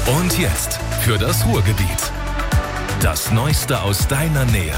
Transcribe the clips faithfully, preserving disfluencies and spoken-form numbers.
Und jetzt für das Ruhrgebiet. Das Neueste aus deiner Nähe.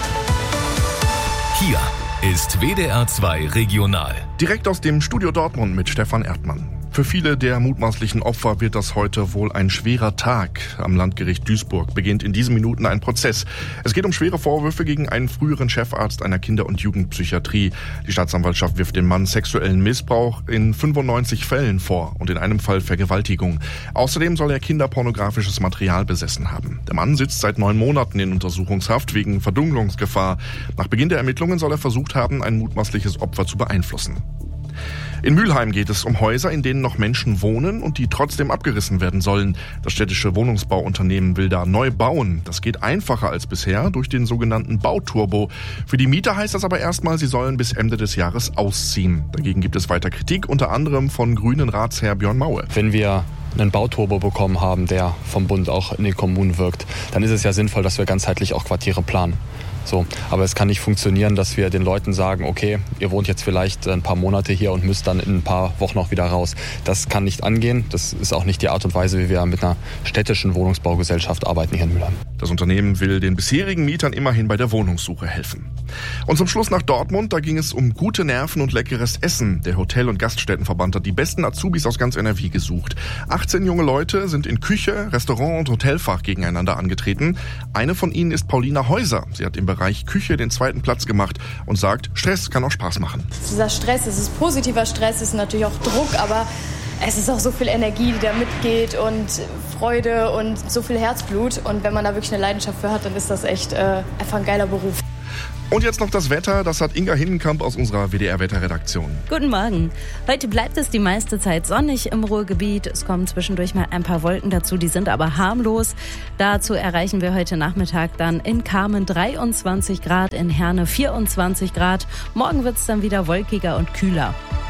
Hier ist W D R zwei Regional. Direkt aus dem Studio Dortmund mit Stefan Erdmann. Für viele der mutmaßlichen Opfer wird das heute wohl ein schwerer Tag. Am Landgericht Duisburg beginnt in diesen Minuten ein Prozess. Es geht um schwere Vorwürfe gegen einen früheren Chefarzt einer Kinder- und Jugendpsychiatrie. Die Staatsanwaltschaft wirft dem Mann sexuellen Missbrauch in fünfundneunzig Fällen vor und in einem Fall Vergewaltigung. Außerdem soll er kinderpornografisches Material besessen haben. Der Mann sitzt seit neun Monaten in Untersuchungshaft wegen Verdunkelungsgefahr. Nach Beginn der Ermittlungen soll er versucht haben, ein mutmaßliches Opfer zu beeinflussen. In Mülheim geht es um Häuser, in denen noch Menschen wohnen und die trotzdem abgerissen werden sollen. Das städtische Wohnungsbauunternehmen will da neu bauen. Das geht einfacher als bisher durch den sogenannten Bauturbo. Für die Mieter heißt das aber erstmal, sie sollen bis Ende des Jahres ausziehen. Dagegen gibt es weiter Kritik, unter anderem von Grünen Ratsherr Björn Maue. Wenn wir einen Bauturbo bekommen haben, der vom Bund auch in den Kommunen wirkt, dann ist es ja sinnvoll, dass wir ganzheitlich auch Quartiere planen. So, aber es kann nicht funktionieren, dass wir den Leuten sagen, okay, ihr wohnt jetzt vielleicht ein paar Monate hier und müsst dann in ein paar Wochen auch wieder raus. Das kann nicht angehen. Das ist auch nicht die Art und Weise, wie wir mit einer städtischen Wohnungsbaugesellschaft arbeiten hier in Mülheim. Das Unternehmen will den bisherigen Mietern immerhin bei der Wohnungssuche helfen. Und zum Schluss nach Dortmund, da ging es um gute Nerven und leckeres Essen. Der Hotel- und Gaststättenverband hat die besten Azubis aus ganz N R W gesucht. achtzehn junge Leute sind in Küche, Restaurant und Hotelfach gegeneinander angetreten. Eine von ihnen ist Paulina Häuser. Sie hat im Bereich Küche den zweiten Platz gemacht und sagt, Stress kann auch Spaß machen. Dieser Stress, es ist positiver Stress, es ist natürlich auch Druck, aber es ist auch so viel Energie, die da mitgeht und Freude und so viel Herzblut. Und wenn man da wirklich eine Leidenschaft für hat, dann ist das echt äh, einfach ein geiler Beruf. Und jetzt noch das Wetter, das hat Inga Hinnenkamp aus unserer W D R-Wetterredaktion. Guten Morgen. Heute bleibt es die meiste Zeit sonnig im Ruhrgebiet. Es kommen zwischendurch mal ein paar Wolken dazu, die sind aber harmlos. Dazu erreichen wir heute Nachmittag dann in Kamen dreiundzwanzig Grad, in Herne vierundzwanzig Grad. Morgen wird es dann wieder wolkiger und kühler.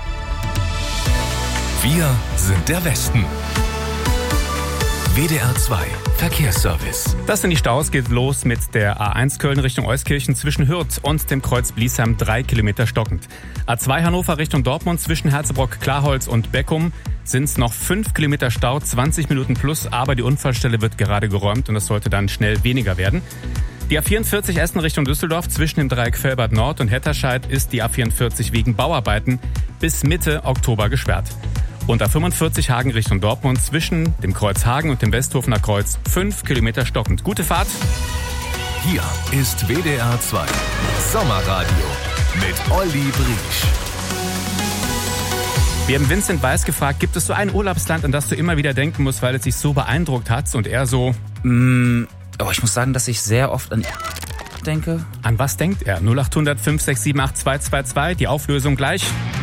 Wir sind der Westen. W D R zwei Verkehrsservice. Das sind die Staus. Geht los mit der A eins Köln Richtung Euskirchen zwischen Hürth und dem Kreuz Bliesheim, drei Kilometer stockend. A zwei Hannover Richtung Dortmund zwischen Herzebrock, Klarholz und Beckum sind es noch fünf Kilometer Stau, zwanzig Minuten plus, aber die Unfallstelle wird gerade geräumt und das sollte dann schnell weniger werden. Die A vierundvierzig Essen Richtung Düsseldorf zwischen dem Dreieck Velbert Nord und Hetterscheid ist die A vierundvierzig wegen Bauarbeiten bis Mitte Oktober gesperrt. Und A fünfundvierzig Hagen Richtung Dortmund zwischen dem Kreuz Hagen und dem Westhofener Kreuz fünf Kilometer stockend. Gute Fahrt. Hier ist W D R zwei Sommerradio mit Olli Briesch. Wir haben Vincent Weiss gefragt, gibt es so ein Urlaubsland, an das du immer wieder denken musst, weil es dich so beeindruckt hat? Und er so... Mm, aber ich muss sagen, dass ich sehr oft an denke. An was denkt er? null acht hundert fünf sechs sieben acht zwei zwei zwei, die Auflösung gleich.